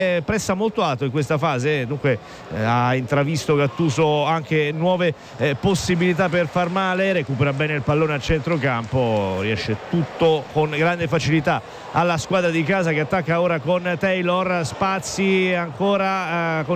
pressa molto alto in questa fase, dunque ha intravisto Gattuso anche nuove possibilità per far male, recupera bene il pallone a centrocampo, riesce tutto con grande facilità alla squadra di casa che attacca ora con Taylor, spazi ancora con